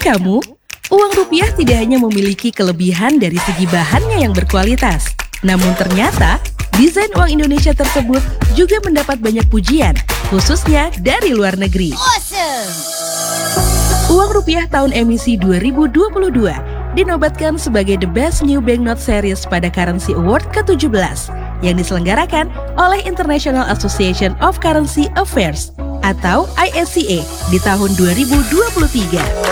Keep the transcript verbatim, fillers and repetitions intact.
kamu? Uang rupiah tidak hanya memiliki kelebihan dari segi bahannya yang berkualitas, namun ternyata desain uang Indonesia tersebut juga mendapat banyak pujian, khususnya dari luar negeri. Awesome! Uang rupiah tahun emisi dua ribu dua puluh dua dinobatkan sebagai The Best New Banknote Series pada Currency Award ke tujuh belas yang diselenggarakan oleh International Association of Currency Affairs atau I S C A di tahun dua ribu dua puluh tiga.